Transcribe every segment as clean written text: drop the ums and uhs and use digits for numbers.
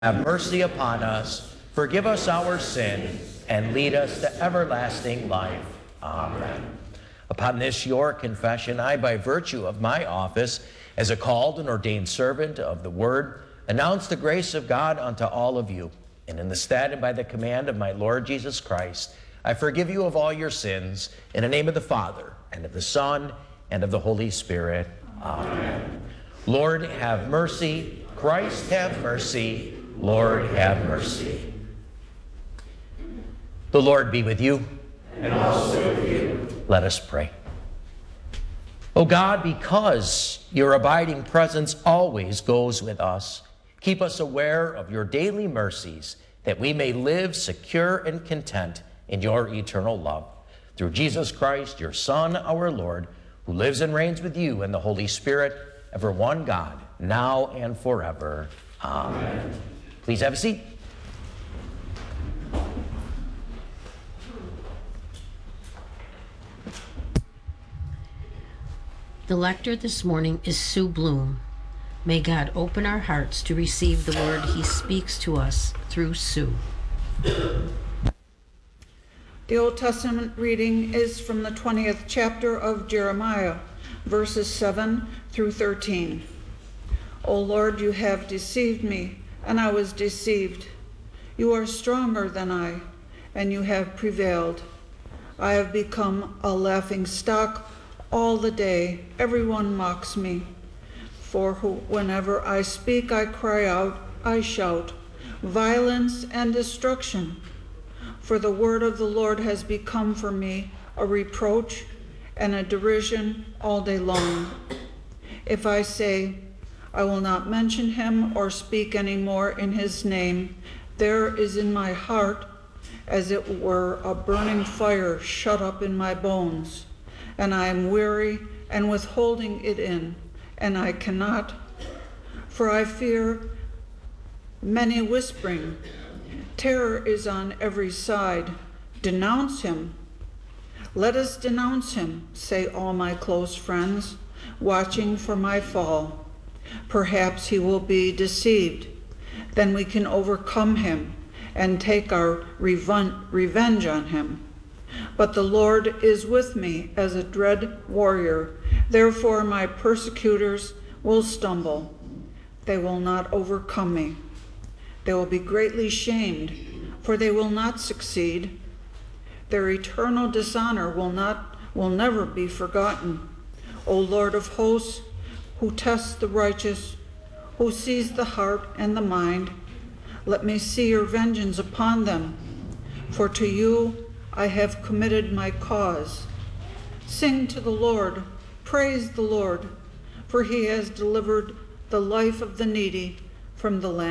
Have mercy upon us, forgive us our sin, and lead us to everlasting life. Amen. Upon this your confession, I, by virtue of my office as a called and ordained servant of the Word, announce the grace of God unto all of you. And in the stead and by the command of my Lord Jesus Christ, I forgive you of all your sins, in the name of the Father, and of the Son, and of the Holy Spirit. Amen. Lord, have mercy. Christ, have mercy. Lord, have mercy. The Lord be with you. And also with you. Let us pray. O God, because your abiding presence always goes with us, keep us aware of your daily mercies, that we may live secure and content in your eternal love. Through Jesus Christ, your Son, our Lord, who lives and reigns with you and the Holy Spirit, ever one God, now and forever. Amen. Please have a seat. The lector this morning is Sue Bloom. May God open our hearts to receive the word he speaks to us through Sue. The Old Testament reading is from the 20th chapter of Jeremiah, verses 7 through 13. O Lord, you have deceived me, and I was deceived. You are stronger than I, and you have prevailed. I have become a laughing stock all the day. Everyone mocks me. For whenever I speak, I cry out, I shout, violence and destruction. For the word of the Lord has become for me a reproach and a derision all day long. If I say, I will not mention him or speak any more in his name, there is in my heart, as it were, a burning fire shut up in my bones, and I am weary and withholding it in, and I cannot, for I fear many whispering. Terror is on every side. Denounce him. Let us denounce him, say all my close friends, watching for my fall. Perhaps he will be deceived. Then we can overcome him and take our revenge on him. But the Lord is with me as a dread warrior. Therefore my persecutors will stumble. They will not overcome me. They will be greatly shamed, for they will not succeed. Their eternal dishonor will never be forgotten. O Lord of hosts, who tests the righteous, who sees the heart and the mind, let me see your vengeance upon them. For to you I have committed my cause. Sing to the Lord, praise the Lord, for he has delivered the life of the needy from the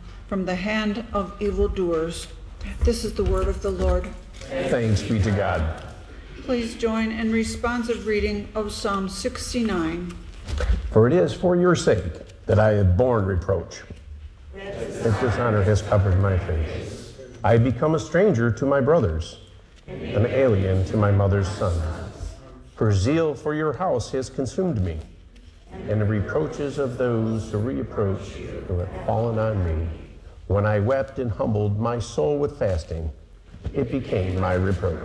hand of evildoers. This is the word of the Lord. Thanks be to God. Please join in responsive reading of Psalm 69. For it is for your sake that I have borne reproach. That dishonor has covered my face. I have become a stranger to my brothers, an alien to my mother's son. For zeal for your house has consumed me, and the reproaches of those who reproach who have fallen on me. When I wept and humbled my soul with fasting, it became my reproach.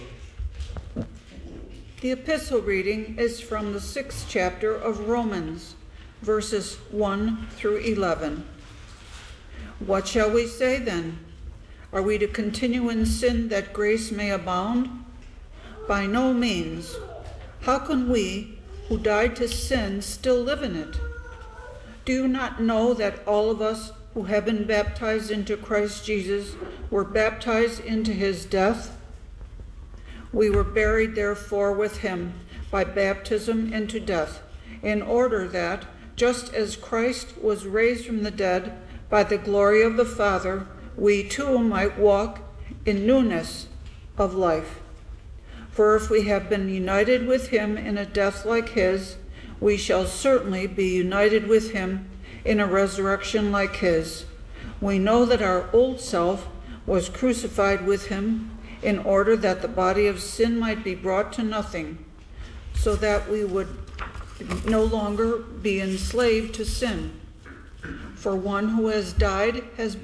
The epistle reading is from the 6th chapter of Romans, verses 1 through 11. What shall we say then? Are we to continue in sin that grace may abound? By no means. How can we, who died to sin, still live in it? Do you not know that all of us who have been baptized into Christ Jesus were baptized into his death? We were buried, therefore, with him by baptism into death, in order that, just as Christ was raised from the dead by the glory of the Father, we too might walk in newness of life. For if we have been united with him in a death like his, we shall certainly be united with him in a resurrection like his. We know that our old self was crucified with him in order that the body of sin might be brought to nothing, so that we would no longer be enslaved to sin. For one who has died has